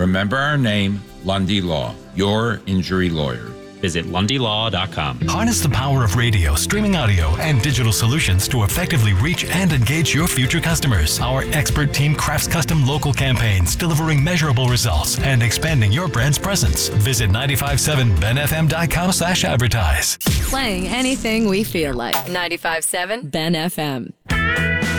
Remember our name, Lundy Law, your injury lawyer. Visit LundyLaw.com. Harness the power of radio, streaming audio, and digital solutions to effectively reach and engage your future customers. Our expert team crafts custom local campaigns, delivering measurable results and expanding your brand's presence. Visit 957benfm.com/advertise. Playing anything we feel like. 95.7 Ben FM.